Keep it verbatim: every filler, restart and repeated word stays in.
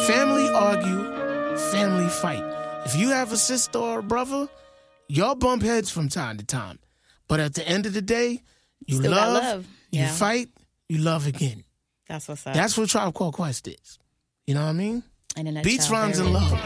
Family argue, family fight. If you have a sister or a brother, y'all bump heads from time to time. But at the end of the day, you Still got love, love. you Yeah. fight, you love again. That's what's up. That's what Tribe Called Quest is. You know what I mean? In a nutshell, Beats, rhymes, very and good. love.